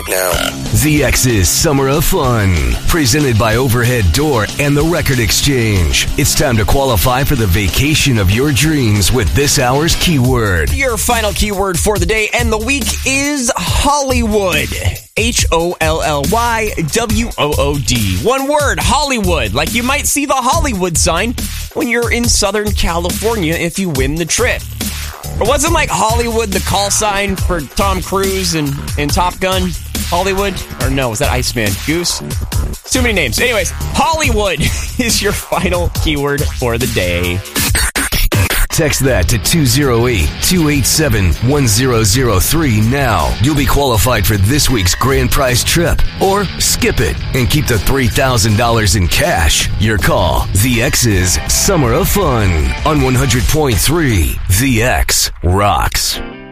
right now. The X's Summer of Fun, presented by Overhead Door and the Record Exchange. It's time to qualify for the vacation of your dreams with this hour's keyword. Your final keyword for the day and the week is Hollywood. HOLLYWOOD. One word, Hollywood. Like you might see the Hollywood sign when you're in Southern California if you win the trip. Or wasn't like Hollywood the call sign for Tom Cruise in Top Gun? Hollywood? Or no, was that Iceman? Goose? Too many names. Anyways, Hollywood is your final keyword for the day. Text that to 208-287-1003 now. You'll be qualified for this week's grand prize trip. Or skip it and keep the $3,000 in cash. Your call. The X's Summer of Fun on 100.3. The X rocks.